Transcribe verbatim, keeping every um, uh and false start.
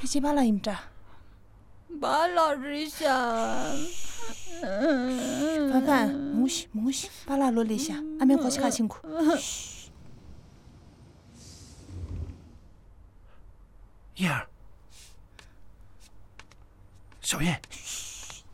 이제 발라 임자. 발라리샤. 파판, 무시 무시 발라 로리샤. 아면 같이 가신고. 燕儿，小燕，